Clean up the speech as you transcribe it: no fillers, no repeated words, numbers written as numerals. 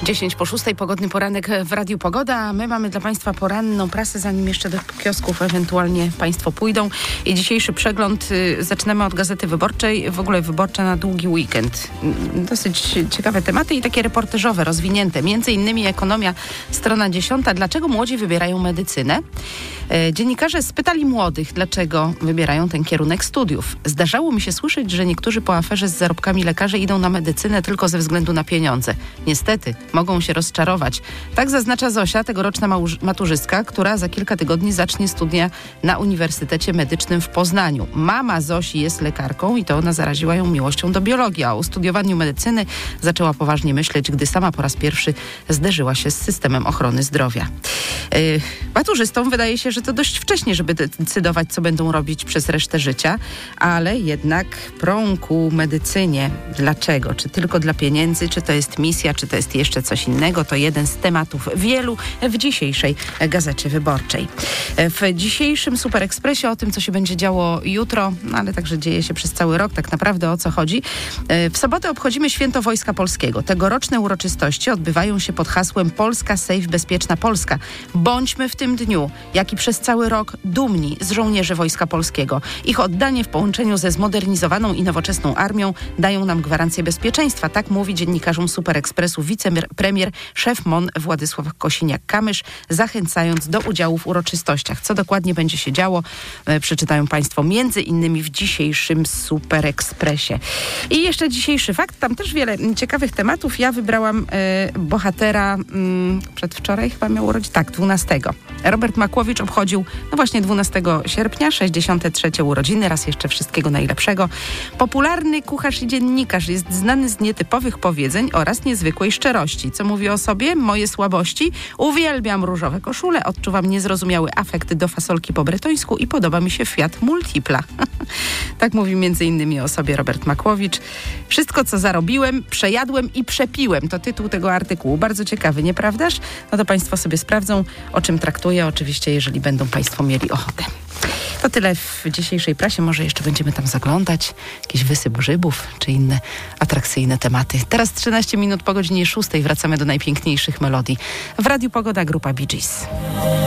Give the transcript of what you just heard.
10:06, pogodny poranek w Radiu Pogoda, a my mamy dla Państwa poranną prasę, zanim jeszcze do kiosków ewentualnie Państwo pójdą. I dzisiejszy przegląd zaczynamy od Gazety Wyborczej, w ogóle Wyborcza na długi weekend. Dosyć ciekawe tematy i takie reportażowe, rozwinięte. Między innymi ekonomia, strona 10. Dlaczego młodzi wybierają medycynę? Dziennikarze spytali młodych, dlaczego wybierają ten kierunek studiów. Zdarzało mi się słyszeć, że niektórzy po aferze z zarobkami lekarze idą na medycynę tylko ze względu na pieniądze. Niestety, mogą się rozczarować. Tak zaznacza Zosia, tegoroczna maturzystka, która za kilka tygodni zacznie studia na Uniwersytecie Medycznym w Poznaniu. Mama Zosi jest lekarką i to ona zaraziła ją miłością do biologii, a o studiowaniu medycyny zaczęła poważnie myśleć, gdy sama po raz pierwszy zderzyła się z systemem ochrony zdrowia. Maturzystom wydaje się, że to dość wcześnie, żeby decydować, co będą robić przez resztę życia, ale jednak prą ku medycynie. Dlaczego? Czy tylko dla pieniędzy? Czy to jest misja? Czy to jest jeszcze coś innego? To jeden z tematów wielu w dzisiejszej Gazecie Wyborczej. W dzisiejszym Super Ekspresie o tym, co się będzie działo jutro, ale także dzieje się przez cały rok, tak naprawdę o co chodzi. W sobotę obchodzimy Święto Wojska Polskiego. Tegoroczne uroczystości odbywają się pod hasłem Polska Safe, Bezpieczna Polska. Bądźmy w tym dniu, jak i przez cały rok, dumni z żołnierzy Wojska Polskiego. Ich oddanie w połączeniu ze zmodernizowaną i nowoczesną armią dają nam gwarancję bezpieczeństwa. Tak mówi dziennikarzom Super Ekspresu wicepremier, szef MON Władysław Kosiniak-Kamysz, zachęcając do udziału w uroczystościach. Co dokładnie będzie się działo, przeczytają Państwo między innymi w dzisiejszym Super Ekspresie. I jeszcze dzisiejszy fakt, tam też wiele ciekawych tematów. Ja wybrałam bohatera przedwczoraj, chyba miał urodzić, 12. Robert Makłowicz obchodził, właśnie 12 sierpnia, 63. urodziny. Raz jeszcze wszystkiego najlepszego. Popularny kucharz i dziennikarz, jest znany z nietypowych powiedzeń oraz niezwykłej szczerości. Co mówi o sobie? Moje słabości? Uwielbiam różowe koszule, odczuwam niezrozumiały afekt do fasolki po bretońsku i podoba mi się Fiat Multipla. Tak mówi między innymi o sobie Robert Makłowicz. Wszystko, co zarobiłem, przejadłem i przepiłem. To tytuł tego artykułu. Bardzo ciekawy, nieprawdaż? No to Państwo sobie sprawdzą, o czym traktuje. Oczywiście, jeżeli będą Państwo mieli ochotę. To tyle w dzisiejszej prasie. Może jeszcze będziemy tam zaglądać. Jakiś wysyp grzybów, czy inne atrakcyjne tematy. Teraz 13 minut po godzinie 6. Wracamy do najpiękniejszych melodii. W Radiu Pogoda, grupa Bee Gees.